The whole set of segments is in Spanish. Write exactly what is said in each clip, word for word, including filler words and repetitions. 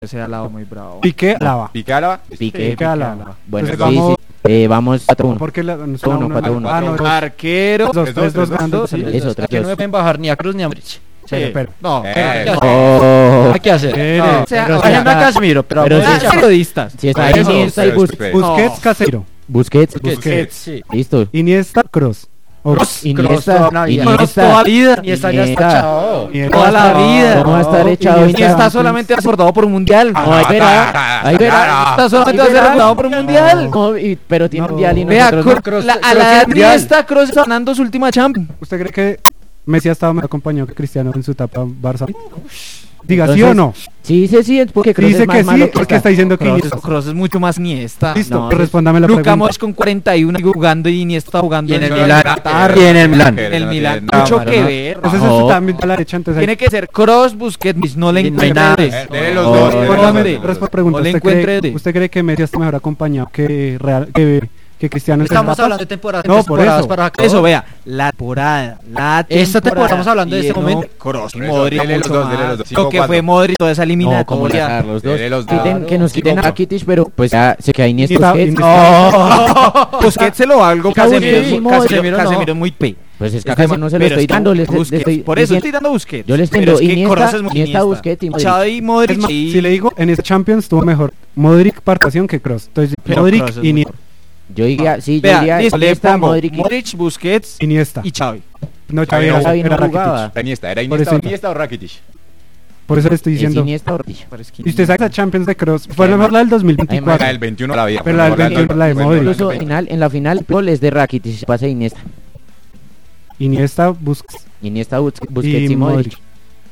Ese Álava muy bravo. Piqué, Álava. Piqué, Álava. Piqué, Piqué, Álava. Bueno, Entonces, sí, vamos, sí. Eh, vamos cuatro uno. ¿Por qué la, no, uno, cuatro, uno. Ah, no, dos. Arquero. Dos, tres, dos, ganando. Sí, eso, tres, Aquí no dos. me pueden bajar ni a Cruz ni a Modric. Sí, pero. No, Eh, ¿qué hacer? Oh, Hay que hacer. Eh, No, o sea, pero vayan sí, a Casemiro, pero pero Modric sí, a periodistas. si está Eso, Iniesta y pero Busquets. espera. Busquets, No. Casemiro. Busquets. Busquets. Sí. Listo. Iniesta, Kroos. O- Cross, Iniesta, toda la vida. Iniesta. Cross toda la vida. Iniesta ya está Iniesta. echado. Iniesta. Toda la vida. ¿Cómo va a estar No, echado Iniesta. Iniesta? Iniesta solamente recordado por un mundial. No, ahí verá, ahí verá. Iniesta solamente va a ser recordado por un mundial. No, y- pero tiene No. mundial y Vea, nosotros no. Kroos, la, a la edad de Iniesta, Kroos está ganando su última Champions. ¿Usted cree que Messi ha estado mejor acompañado que Cristiano en su etapa Barça? Diga sí Entonces, o no. Sí, sí, sí, es porque Kroos Dice es más que malo sí, porque está diciendo que Kroos, Iniesta. Kroos es mucho más Iniesta. Listo, no, pues respóndame la Luka pregunta. Modric con cuarenta y uno jugando y Iniesta jugando Y en el Eso Milán. no tiene- Y en el Milán. no El tiene Milán. nada Mucho malo, que ¿no? ver. Entonces No. está también a la derecha, entonces Tiene que ser Kroos, Busquets, no le No hay encuentre. nada. Eh, dele los Oh, dos, dele los dos, Respóndame, dele los dos. resp- pregunta, O le ¿usted encuentre cree, de- ¿usted cree que Messi está mejor acompañado que, Real, que, que Cristiano en sus Estamos etapas? hablando de temporadas. No, por temporadas eso. para acá. Eso, vea, la temporada, la Esta temporada, estamos hablando de y este no, momento. Kroos y Por eso, Modric dele los mucho dos, dele más. los dos. Lo Cinco, que cuatro. fue Modric toda esa No, como eliminatoria. sacar los dos. Dele los Quiten- dos. que nos quiten Cinco, a Rakitic, pero pues ya se queda Iniesta. Iniesta- Busquets. Iniesta- No, Busquets se lo valgo. Casemiro, Casemiro, sí, Casemiro, Casemiro no. Casemiro es muy P. Pues es que Este además no se lo pero estoy es que dando. les- les Busquets, estoy por eso diciendo- estoy dando Busquets. Yo les Pero tengo es que Iniesta, Kroos es muy Iniesta, Busquets y Modric. Xavi y Modric. Es más, sí. si le digo, en esta Champions tuvo mejor Modric participación que Kroos. Entonces, Pero Modric Kroos es y Ini- mejor. Yo diría, sí, yo Vea, diría listo, le Iniesta, pongo Modric y- Modric, Busquets Iniesta. y Xavi. No, Xavi Xavi no- era, Xavi no era Rakitic. jugaba. Era Iniesta, era Por Iniesta, eso. Iniesta o Rakitic. Por eso le estoy Es diciendo. Iniesta o Rakitic. Y usted sabe que la Champions de Kroos fue la mejor la del dos mil La veinticuatro. del veintiuno la había. Pero la del veintiuno, la de Modric. Incluso final, en la final, gol es de Rakitic, pase Iniesta. Iniesta, Busquets Iniesta, Busquets, Busquets y y Modric. Modric.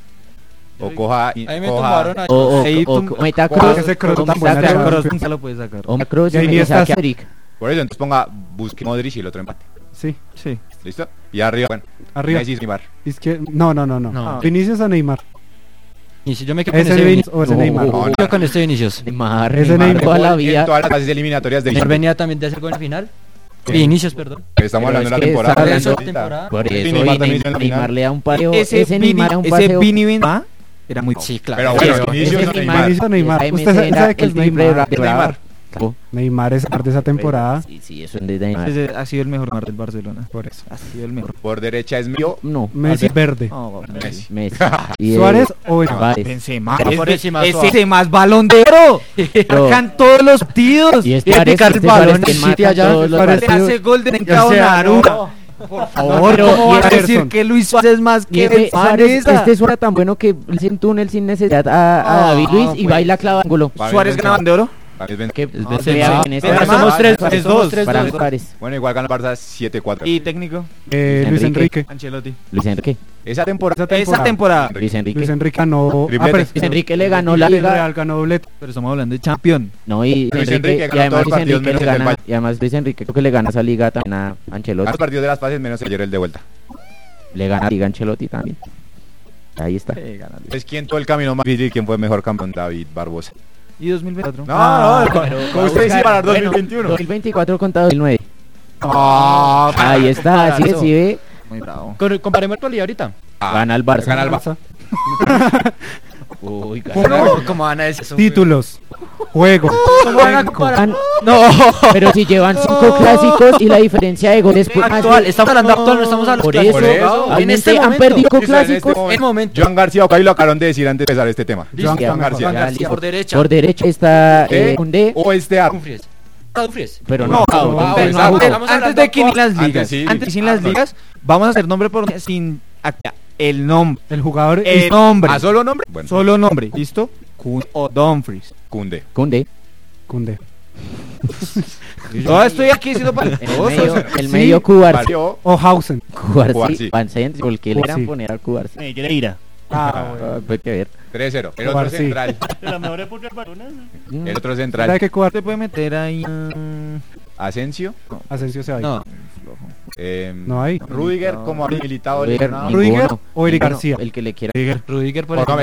O coja. Ahí me coja- tumbaron a O, o, Ahí o, tum- o meta ¿Cuál Kroos, es ese Kroos o tan meta buena Kroos, chava? Kroos nunca lo puede sacar. o meta Kroos Y y ahí Iniesta está- Modric. Por eso, entonces ponga Busquets, Modric y el otro empate. Sí, Sí. ¿Listo? Y arriba, bueno. arriba. Messi y Neymar. Izquier- No, no, no, no. No. Vinicius o Neymar. Y si yo me quedo con ¿Ese ese Vinicius o ese No. Neymar? No, Yo no. con este Vinicius. Neymar, Ese Neymar Neymar. toda la En vida. todas las fases eliminatorias de Él venía también de hacer gol en final. Vinicius, perdón. Estamos Pero hablando de es la que temporada. está hablando- ahorita. temporada. Por Sí, eso, Neymar y también Neymar, hizo en la Neymar final. le da un pareo. Ese, Ese Vini, Neymar era un ese paseo. Vini Benzema era muy Sí, claro. Pero bueno, Ese Vinicius o Neymar. Neymar. Vinicius o Neymar. Esa Usted M S sabe era sabe que el es triple Neymar. de Neymar. Neymar es parte de esa temporada. Sí, sí, eso es de Neymar. Ese ha sido el mejor jugador del Barcelona. Por eso. Ha sido el mejor. Por derecha es mío. No, Messi verde. Oh, Messi. Messi. Y, eh, Suárez o Suárez. Benzema. Pero Es por de- encima ese Suárez. es más balón de oro. Pero- Marcan todos los partidos. Y es Y Suárez, picar este el balón Suárez que en mata City allá. todos los Suárez partidos. hace gol de O Nencao sea, Naruto. no. Por favor, pero- ¿cómo y vas a Ederson. decir que Luis Suárez es más Y que ese Benzema? Suárez, este Suárez tan bueno que hace un túnel sin necesidad a, a Ah, David Luis y pues. baila clava ángulo. Para mí Suárez Benzema. ganaban de oro. Para mí es Benzema. Que Benzema. crea en esta- Benzema. Somos tres, Suárez. somos Dos. tres, para dos. Suárez. Bueno, igual gana el Barça siete cuatro. Y técnico, Eh, Luis Luis Enrique. Enrique. Ancelotti. Luis Enrique. Esa temporada. Esa temporada. Luis Enrique. Luis Enrique ganó. Triplete. Ah, pero- Luis Enrique le ganó la el liga. Real ganó doblete. Pero estamos hablando de campeón. No, y Luis Luis Enrique, Enrique y ganó además todos los Luis partidos Enrique menos le el del gana, Valle. y además Luis Enrique creo que le gana esa liga también a Ancelotti. Los partidos de las fases menos ayer el de vuelta. Le gana la liga a Ancelotti también. Ahí está. Es quien todo el camino más difícil, quién fue mejor campeón, David Barbosa. Y dos mil veinticuatro. No, Ah, no, Pero como va a usted dice buscar- para el bueno, dos mil veintiuno. dos mil veinticuatro contra dos mil nueve. Ah, Ahí está, así comparazo. sí ve. muy bravo. Con- Comparemos actualidad ahorita. Gana el Barça. Gana el Barça. Uy, No, ¿cómo van a decir eso? Títulos. Juego. ¿Cómo van a Cinco. comparar? Gan- No, pero si llevan cinco clásicos y la diferencia de goles pues, Actual, estamos hablando actual, no estamos hablando por de eso, Por eso. actualmente En este han momento. perdido Sí, en este clásicos momento. En momento. Joan García Ocay lo acabaron de decir antes de empezar este tema. Joan Joan García. Juan Ya, García listo. por derecha. Por derecha está eh, ¿Eh? Koundé, O este ar- Dumfries. Ah, Dumfries. pero No, no, no, Koundé no, no exacto. jugó. Estamos Antes hablando de que ni las Antes ligas, sí. antes sin las Ah, ligas, vamos a hacer nombre por sin acá, el nombre, El jugador. el nombre, ¿A solo nombre? Bueno, solo nombre, ¿listo? Kun o Dumfries. Kunde. Koundé. Koundé. Yo estoy aquí siendo para En el medio, el Sí. medio Cubarsí. Valió. O Hausen. Cubarsí. Cubarsí. Pansens, porque le Cubarsí. quieran poner al Cubarsí. Ah, Ah, pues que ver. tres cero. El otro Cubarsí. central. Mm. El otro ¿Sabe central. qué cuarto? Se puede meter ahí. mm, Asensio. Asensio se va. No, eh, No hay. Rudiger como habilitado. Rudiger, lesionado. Rudiger ninguno, o Eric ninguno, García. El que le quiera. Rudiger por Póngame